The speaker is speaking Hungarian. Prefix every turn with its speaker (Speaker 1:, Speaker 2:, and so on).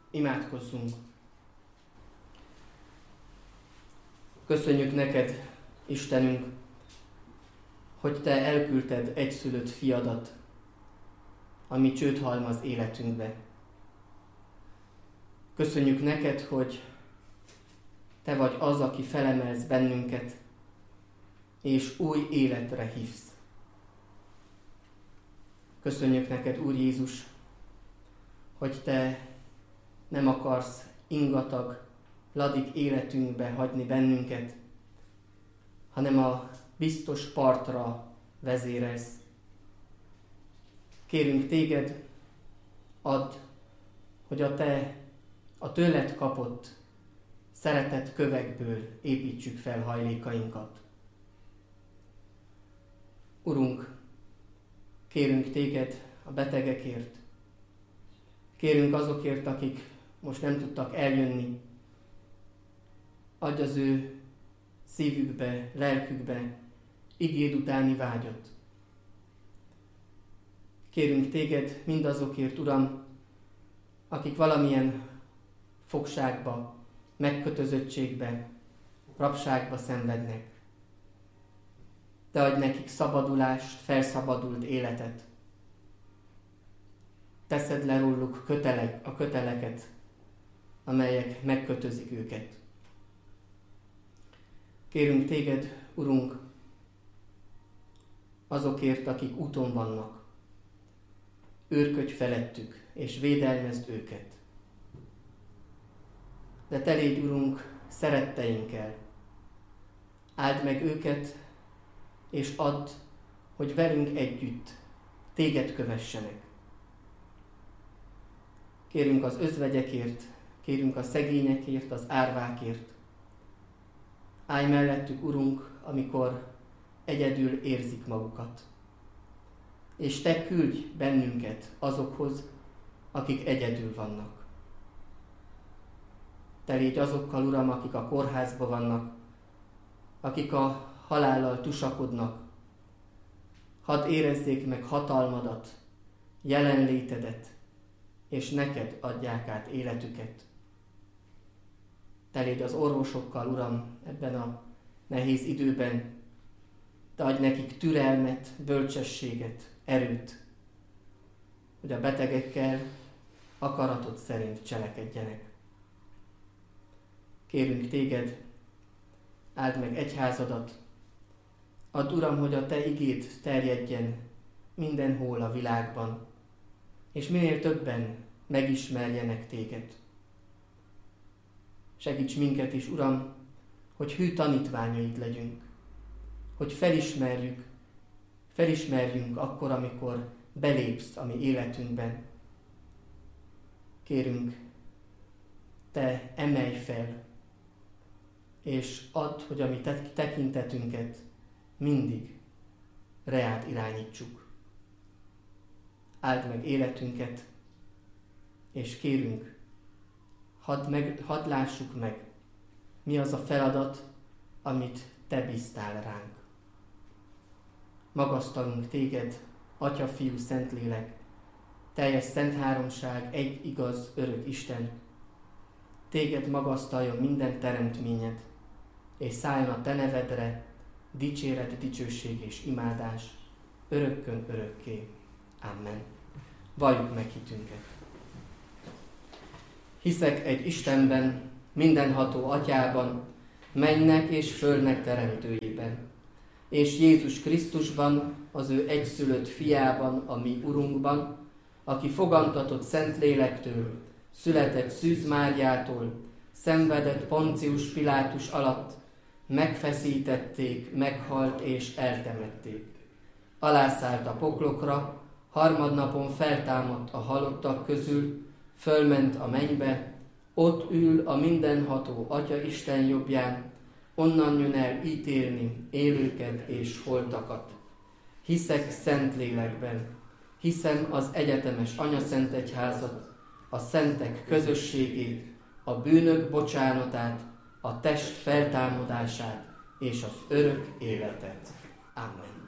Speaker 1: Imádkozzunk! Köszönjük neked, Istenünk, hogy te elküldted egyszülött fiadat, ami csőt halmaz életünkbe. Köszönjük neked, hogy te vagy az, aki felemelsz bennünket, és új életre hívsz. Köszönjük neked, Úr Jézus, hogy te nem akarsz ingatag, ladik életünkbe hagyni bennünket, hanem a biztos partra vezérelsz. Kérünk téged, add, hogy a tőled kapott szeretett kövekből építsük fel hajlékainkat. Urunk, kérünk téged a betegekért, kérünk azokért, akik most nem tudtak eljönni. Adj az ő szívükbe, lelkükbe igéd utáni vágyat. Kérünk téged mindazokért, Uram, akik valamilyen fogságba, megkötözöttségbe, rabságba szenvednek. Te adj nekik szabadulást, felszabadult életet. Teszed le róluk a köteleket, amelyek megkötözik őket. Kérünk téged, Urunk, azokért, akik úton vannak. Őrködj felettük, és védelmezd őket. De te légy, Urunk, szeretteinkkel. Áld meg őket, és add, hogy velünk együtt téged kövessenek. Kérünk az özvegyekért, kérünk a szegényekért, az árvákért. Állj mellettük, Urunk, amikor egyedül érzik magukat. És te küldj bennünket azokhoz, akik egyedül vannak. Te légy azokkal, Uram, akik a kórházban vannak, akik a halállal tusakodnak. Hadd érezzék meg hatalmadat, jelenlétedet, és neked adják át életüket. Te légy az orvosokkal, Uram, ebben a nehéz időben. Te adj nekik türelmet, bölcsességet, erőt, hogy a betegekkel akaratod szerint cselekedjenek. Kérünk téged, áld meg egyházadat, add, Uram, hogy a te igéd terjedjen mindenhol a világban, és minél többen megismerjenek téged. Segíts minket is, Uram, hogy hű tanítványaid legyünk, hogy felismerjünk akkor, amikor belépsz a mi életünkben. Kérünk, te emelj fel, és add, hogy a mi tekintetünket mindig reád irányítsuk. Áld meg életünket, és kérünk, hadd lássuk meg, mi az a feladat, amit te bíztál ránk. Magasztalunk téged, Atya, Fiú, Szentlélek, teljes szent háromság, egy igaz, örök Isten. Téged magasztaljon minden teremtményed, és szálljon a te nevedre dicséret, dicsőség és imádás, örökkön örökké. Amen. Valljuk meg hitünket. Hiszek egy Istenben, mindenható Atyában, mennek és földnek teremtőjében, és Jézus Krisztusban, az ő egyszülött fiában, a mi Urunkban, aki fogantatott Szentlélektől, született Szűz Máriától, szenvedett Poncius Pilátus alatt, megfeszítették, meghalt és eltemették. Alászállt a poklokra, harmadnapon feltámadt a halottak közül, fölment a mennybe, ott ül a mindenható Atya Isten jobbján, onnan jön el ítélni élőket és holtakat. Hiszek Szentlélekben, hiszem az egyetemes anyaszentegyházat, a szentek közösségét, a bűnök bocsánatát, a test feltámadását és az örök életet. Amen.